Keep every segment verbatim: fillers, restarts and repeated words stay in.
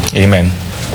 Amen.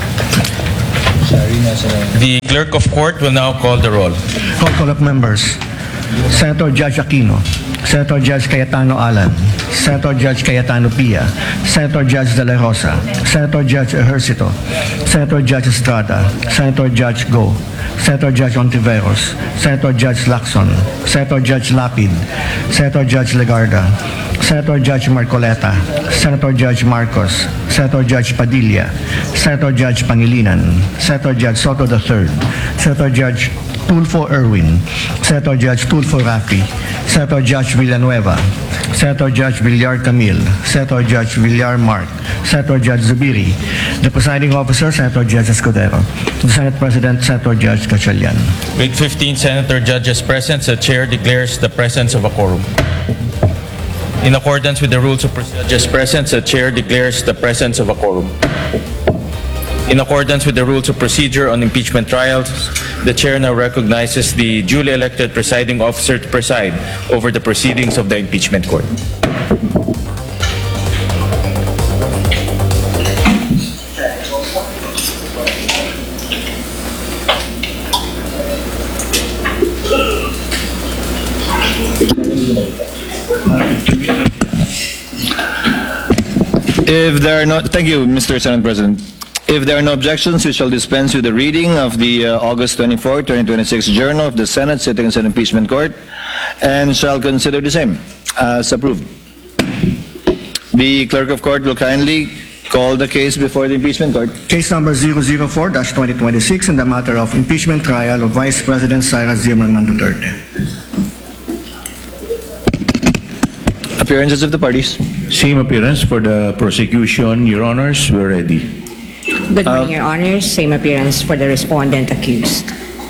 The clerk of court will now call the roll. Roll call of members. Senator Judge Aquino, Senator Judge Cayetano Alan, Senator Judge Cayetano Pia, Senator Judge De La Rosa, Senator Judge Ejercito, Senator Judge Estrada, Senator Judge Go, Senator Judge Ontiveros, Senator Judge Lacson, Senator Judge Lapid, Senator Judge Legarda, Senator Judge Marcoleta, Senator Judge Marcos, Senator Judge Padilla, Senator Judge Pangilinan, Senator Judge Soto the third, Senator Judge Tulfo Erwin, Senator Judge Tulfo Rafi, Senator Judge Villanueva, Senator Judge Villar Camille, Senator Judge Villar Mark, Senator Judge Zubiri, the presiding officer, Senator Judge Escudero, the Senate President, Senator Judge Gatchalian. With fifteen senator judges present, the chair declares the presence of a quorum. In accordance with the rules of procedure present, the chair declares the presence of a quorum. In accordance with the rules of procedure on impeachment trials, the chair now recognizes the duly elected presiding officer to preside over the proceedings of the impeachment court. If there are no, thank you, Mister Senate President. If there are no objections, we shall dispense with the reading of the uh, August twenty-fourth, twenty twenty-six Journal of the Senate sitting in Impeachment Court and shall consider the same as approved. The clerk of court will kindly call the case before the impeachment court. Case number zero zero four dash twenty twenty-six in the matter of impeachment trial of Vice President Sara Zimmerman Duterte. Appearances of the parties. Same appearance for the prosecution, Your Honors. We're ready. Good morning, Your Honors. Same appearance for the respondent accused.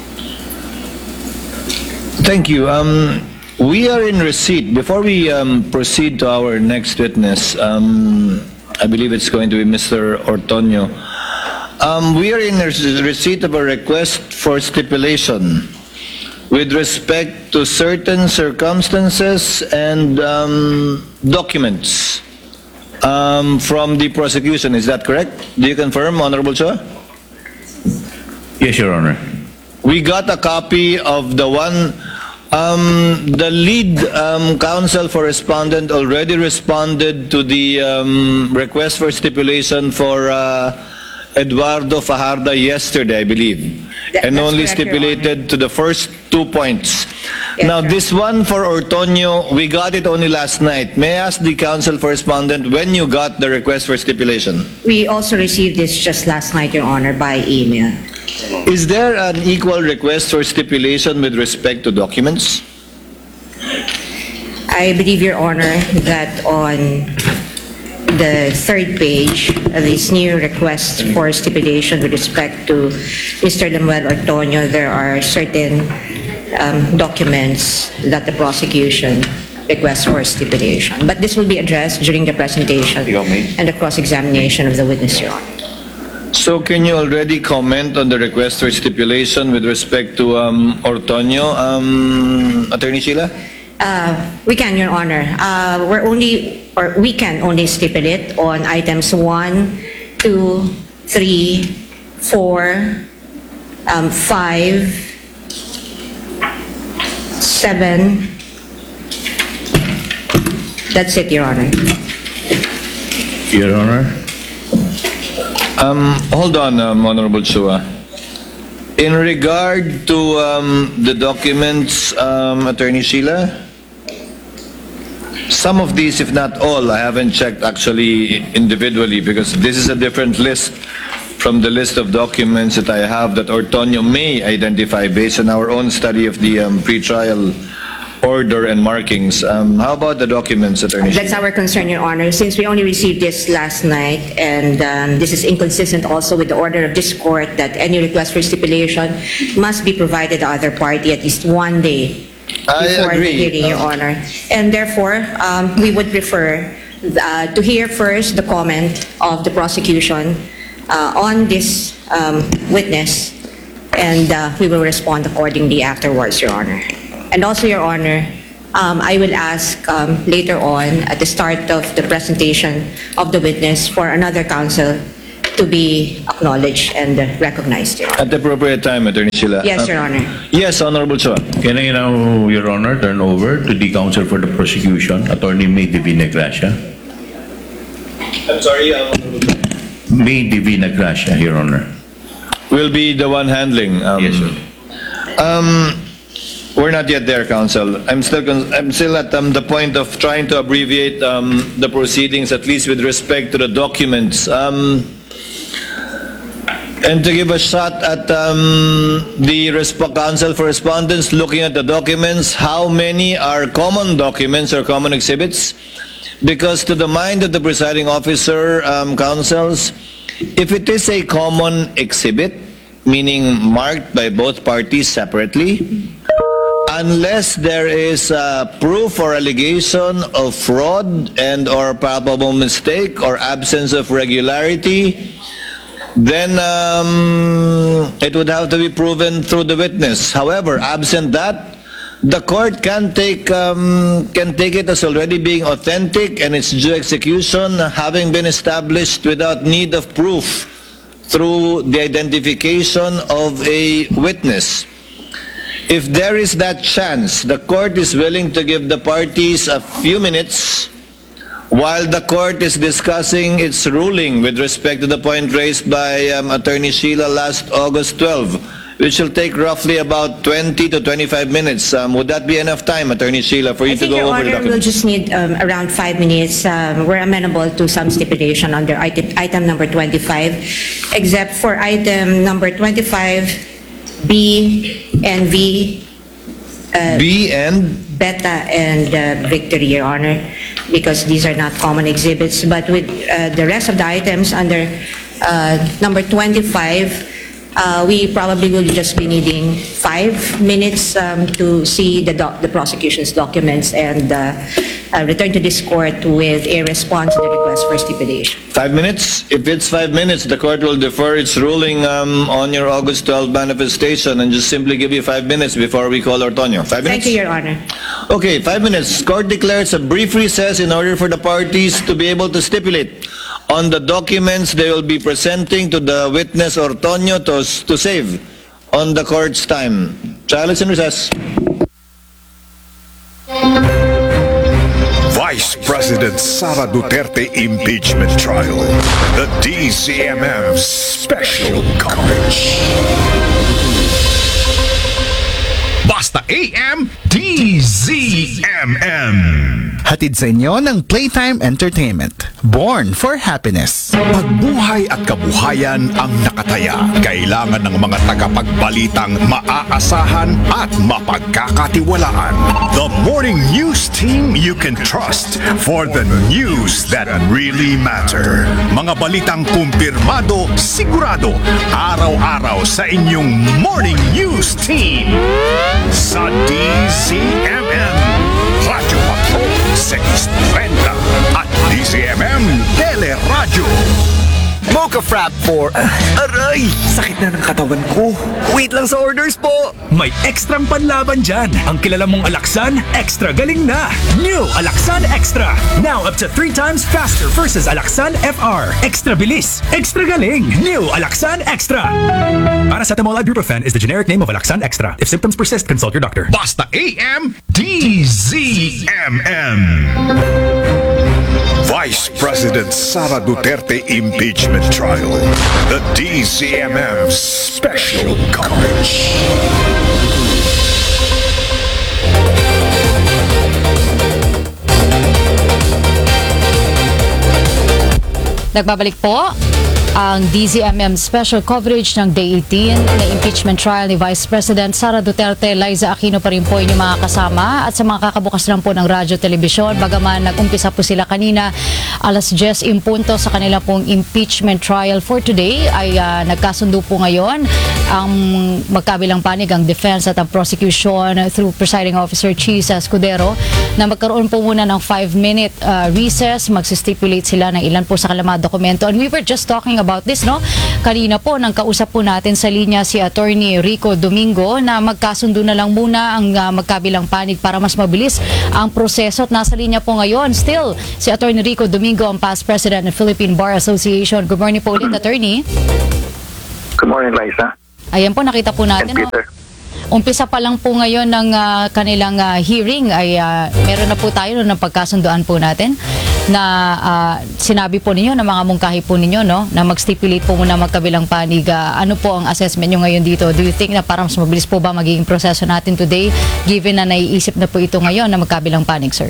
Thank you. Um, we are in receipt. Before we um, proceed to our next witness, um, I believe it's going to be Mister Ortonio. Um, we are in receipt of a request for stipulation with respect to certain circumstances and um, documents um, from the prosecution. Is that correct? Do you confirm, Honorable Chua? Yes, Your Honor. We got a copy of the one, um, the lead um, counsel for respondent already responded to the um, request for stipulation for uh, Eduardo Fajardo yesterday, I believe. That, and only correct, stipulated to the first two points. Yes, now, sir. this one for Ortonio, we got it only last night. May I ask the counsel for respondent when you got the request for stipulation? We also received this just last night, Your Honor, by email. Is there an equal request for stipulation with respect to documents? I believe, Your Honor, that on the third page of this new request for stipulation with respect to Mister Lemuel Ortonio, there are certain um, documents that the prosecution requests for stipulation. But this will be addressed during the presentation and the cross-examination of the witness, Your Honor. So can you already comment on the request for stipulation with respect to um, Ortonio, um, Attorney Sheila? Uh, we can, Your Honor. Uh, we're only, or we can only stipulate on items one, two, three, four, um, five, seven. That's it, Your Honor. Your Honor. Um, hold on, um, Honorable Chua. In regard to um, the documents, um, Attorney Sheila, some of these, if not all, I haven't checked actually individually because this is a different list from the list of documents that I have that Ortonio may identify based on our own study of the um, pretrial order and markings. Um, how about the documents, Attorney Sheila? That's our concern, Your Honor, since we only received this last night, and um, this is inconsistent also with the order of this court that any request for stipulation must be provided to either party at least one day I before agree. the hearing, Your Honor. And therefore, um, we would prefer uh, to hear first the comment of the prosecution uh, on this um, witness, and uh, we will respond accordingly afterwards, Your Honor. And also, Your Honor, um, I will ask um, later on at the start of the presentation of the witness for another counsel to be acknowledged and recognized, Your Honor. At the appropriate time, Attorney Sheila. Yes, Uh, Your Honor. Yes, Honorable Chua. Can I now, Your Honor, turn over to the counsel for the prosecution, Attorney May Divina Gracia? I'm sorry, um, May Divina Gracia, Your Honor. will be the one handling. Um, Yes, sir. Um, we're not yet there, counsel. I'm still, con- I'm still at um, the point of trying to abbreviate um, the proceedings, at least with respect to the documents. Um, and to give a shot at um, the resp- counsel for respondents looking at the documents, how many are common documents or common exhibits? Because to the mind of the presiding officer, um, counsels, if it is a common exhibit, meaning marked by both parties separately, unless there is uh, proof or allegation of fraud and or palpable mistake or absence of regularity, then um, it would have to be proven through the witness. However, absent that, the court can take um, can take it as already being authentic and its due execution having been established without need of proof through the identification of a witness. If there is that chance, the court is willing to give the parties a few minutes while the court is discussing its ruling with respect to the point raised by um, Attorney Sheila last August twelfth, which will take roughly about twenty to twenty-five minutes. Um, would that be enough time, Attorney Sheila, for you I to think, go Your over the Honor, we'll documents? just need um, around five minutes. Um, We're amenable to some stipulation under item, item number twenty-five, except for item number twenty-five, B and V, B and Beta and uh, Victory, Your Honor, because these are not common exhibits. But with uh, the rest of the items under uh, number twenty-five, uh, we probably will just be needing five minutes um, to see the, doc- the prosecution's documents and uh, uh, return to this court with a response to the request for stipulation. Five minutes? If it's five minutes, the court will defer its ruling um, on your August twelfth manifestation and just simply give you five minutes before we call Ortonio. Five minutes? Thank you, Your Honor. Okay, five minutes. Court declares a brief recess in order for the parties to be able to stipulate on the documents they will be presenting to the witness Ortonio to, to save on the court's time. Trial is in recess. Vice President Sara Duterte impeachment trial. The D C M M special coverage. Basta A M D Z M M. Hatid sa inyo ng Playtime Entertainment. Born for happiness. Pagbuhay at kabuhayan ang nakataya. Kailangan ng mga tagapagbalitang maaasahan at mapagkakatiwalaan. The morning news team you can trust for the news that really matter. Mga balitang kumpirmado, sigurado, araw-araw sa inyong morning news team. Sa D Z M M, Radyo Patrol six thirty at D Z M M Teleradyo. Mocha Frap for... Aray! Sakit na ng katawan ko. Wait lang sa orders po. May ekstrang panlaban dyan. Ang kilala mong Alaksan, extra galing na. New Alaksan Extra. Now up to three times faster versus Alaksan F R. Extra bilis. Extra galing. New Alaksan Extra. Paracetamol ibuprofen is the generic name of Alaksan Extra. If symptoms persist, consult your doctor. Basta A M D Z M M. Vice President Sara Duterte impeachment trial. The D C M M special coverage. Nagbabalik po ang D Z M M special coverage ng Day eighteen na impeachment trial ni Vice President Sara Duterte. Liza Aquino pa rin po inyong mga kasama at sa mga kakabukas lang po ng radyo, telebisyon. Bagaman nag-umpisa po sila kanina alas diyes in punto sa kanila pong impeachment trial for today ay uh, nagkasundo po ngayon ang magkabilang panig, ang defense at ang prosecution through Presiding Officer Cheese Escudero na magkaroon po muna ng five minute uh, recess. Magsistipulate sila ng ilan po sa kanilang mga dokumento. And we were just talking about about this, no? Kanina po, nang kausap po natin sa linya si Attorney Rico Domingo na magkasundo na lang muna ang uh, magkabilang panig para mas mabilis ang proseso. At nasa linya po ngayon, still, si Attorney Rico Domingo, ang past president ng Philippine Bar Association. Good morning po ulit, Attorney. Good morning, Liza. Ayan po, nakita po natin. And Peter. No? Umpisa pa lang po ngayon ng uh, kanilang uh, hearing ay uh, meron na po tayo no, ng pagkasunduan po natin na uh, sinabi po ninyo na mga mungkahi po ninyo no, na mag-stipulate po muna magkabilang panig. Uh, ano po ang assessment nyo ngayon dito? Do you think na parang mas mabilis po ba magiging proseso natin today given na naiisip na po ito ngayon na magkabilang panig, sir?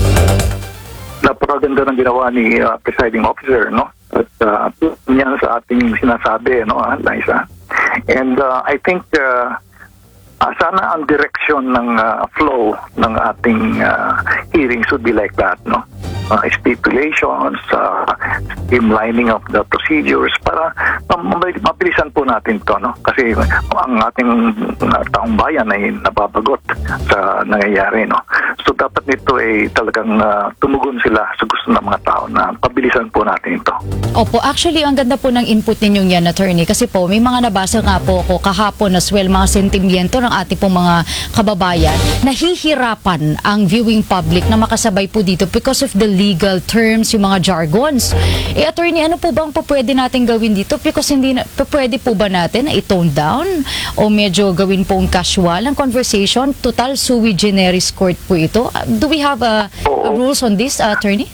Napakaganda ng ginawa ni uh, presiding officer, no? At uh, yan sa ating sinasabi, no, uh, Liza. And uh, I think uh, Uh, sana ang direksyon ng uh, flow ng ating uh, hearings would be like that, no? Uh, stipulations, uh, streamlining of the procedures para mabilisan po natin to, no? Kasi ang ating uh, taong bayan ay nababagot sa nangyayari, no? So dapat nito ay talagang uh, tumugon sila sa gusto ng mga tao na pabilisan po natin ito. Opo, actually ang ganda po ng input ninyong yan, Attorney, kasi po may mga nabasa nga po ako kahapon as well, mga sentimiento ng ating pong mga kababayan, nahihirapan ang viewing public na makasabay po dito because of the legal terms, yung mga jargons. Eh, Attorney, ano po bang po pwede natin gawin dito? Because hindi na, po pwede po ba natin na i-tone down o medyo gawin pong casual ang conversation? Total sui generis court po ito. Uh, do we have a, a rules on this, uh, Attorney?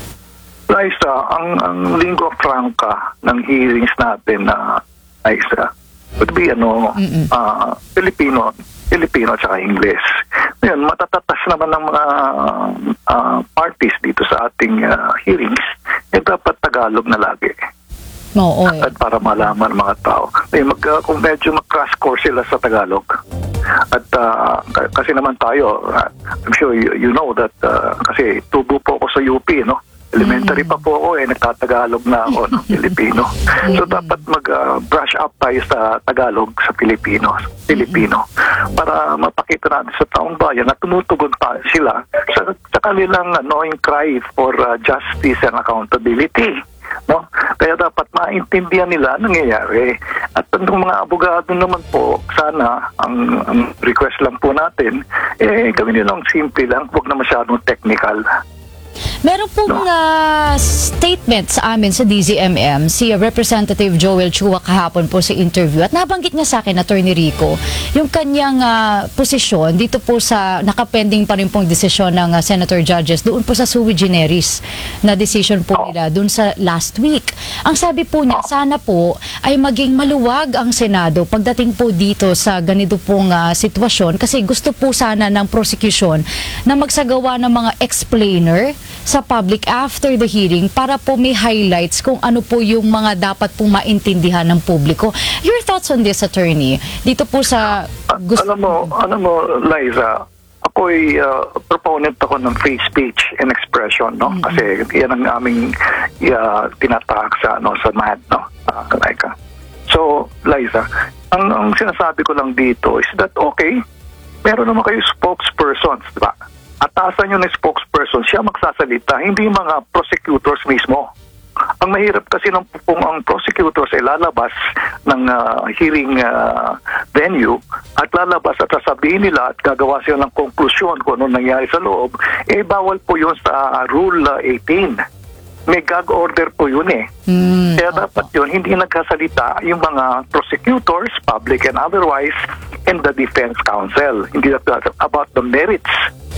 Liza, ang, ang lingua franca ng hearings natin na uh, Liza, would be ano, uh, Filipino, Filipino at saka English. Ngayon, matatatas naman ng mga uh, parties dito sa ating uh, hearings, eh dapat Tagalog na lagi. Oo. Eh. At para malaman mga tao. Eh, mag, uh, kung medyo mag-crash course sila sa Tagalog. At uh, kasi naman tayo, uh, I'm sure you, you know that uh, kasi tubo po ako sa U P, no? Elementary pa po ako eh, nagtatagalog na ako ng Pilipino. So dapat mag-brush uh, up tayo sa Tagalog, sa Pilipino, Pilipino, para mapakita natin sa taong bayan na tumutugon pa sila sa, sa kanilang annoying cry for uh, justice and accountability. No? Kaya dapat maintindihan nila nangyayari. At ang mga abogado naman po, sana, ang, ang request lang po natin, eh gawin nilang simple lang, huwag na masyadong technical. Meron pong uh, statement sa amin sa D Z M M si Representative Joel Chua kahapon po sa interview at nabanggit niya sa akin, Attorney Rico, yung kanyang uh, posisyon dito po sa nakapending pa rin pong desisyon ng uh, Senator Judges doon po sa sui generis na decision po nila doon sa last week. Ang sabi po niya, sana po ay maging maluwag ang Senado pagdating po dito sa ganito pong uh, sitwasyon kasi gusto po sana ng prosecution na magsagawa ng mga explainer sa public after the hearing para po may highlights kung ano po yung mga dapat pong maintindihan ng publiko. Your thoughts on this, Attorney? Dito po sa... Gusto... Alam mo, alam mo, Liza, ako'y uh, proponent ako ng free speech and expression, no? Mm-hmm. Kasi yan ang aming uh, tinatahak sa, no, sa M A D, no? Uh, like, uh. So, Liza, ang, ang sinasabi ko lang dito is that, okay, meron naman kayo spokespersons, di ba? Atasan nyo ng spokesperson, siya magsasalita, hindi mga prosecutors mismo. Ang mahirap kasi ng kung ang prosecutors ay lalabas ng uh, hearing uh, venue at lalabas at sasabihin nila at gagawa sila ng konklusyon kung ano nangyari sa loob, eh bawal po yun sa uh, Rule uh, eighteen. May gag order po yun eh. Mm, Kaya dapat yun, hindi nagkasalita yung mga prosecutors, public and otherwise, and the defense counsel. Hindi dapat about the merits.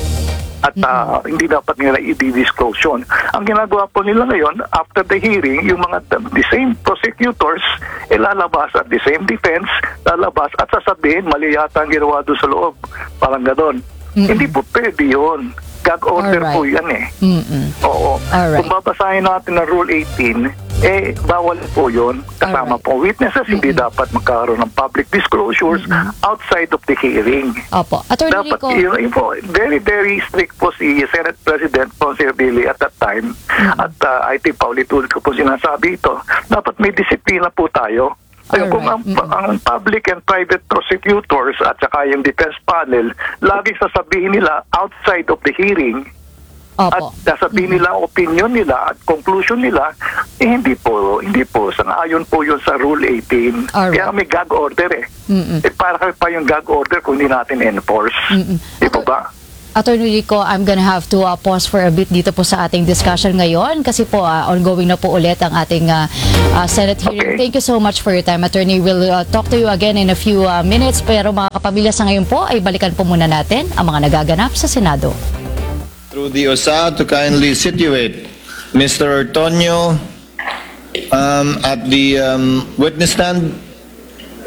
At uh, mm-hmm. hindi dapat nila i-disclose yun. Ang ginagawa po nila ngayon, after the hearing, yung mga the same prosecutors, eh, lalabas at the same defense, lalabas at sasabihin, mali yata ang ginawa doon sa loob. Parang gano'n. Mm-hmm. Hindi po pwede yun. Gag order Alright. po yan eh. Mm-mm. Oo. Alright. Kung babasahin natin ng Rule eighteen, eh, bawal po yun. Kasama Alright. po witnesses, mm-hmm. hindi dapat magkaroon ng public disclosures mm-hmm. outside of the hearing. Opo. Attorney dapat, Rico. Yun, yun po, very, very strict po si Senate President Ponce Billy at that time. Mm-hmm. At uh, I think paulit-ulit ko po sinasabi ito. Dapat may disiplina po tayo. Ayun, kung ang, mm-hmm. ang public and private prosecutors at saka yung defense panel, lagi sasabihin nila outside of the hearing, Opo. At sasabihin nila ang opinion nila at conclusion nila, eh, hindi po, hindi po, sang-ayon po yun sa Rule eighteen. Alright. Kaya may gag order eh. Mm-mm. Eh, para kayo pa yung gag order kung hindi natin enforce. Mm-mm. Di po ba? Attorney Rico, I'm gonna have to uh, pause for a bit dito po sa ating discussion ngayon kasi po uh, ongoing na po ulit ang ating uh, uh, Senate hearing. Okay. Thank you so much for your time, Attorney. We'll uh, talk to you again in a few uh, minutes. Pero mga kapamilya, sa ngayon po ay balikan po muna natin ang mga nagaganap sa Senado. Through the O S A to kindly situate Mister Ortonio um, at the um, witness stand.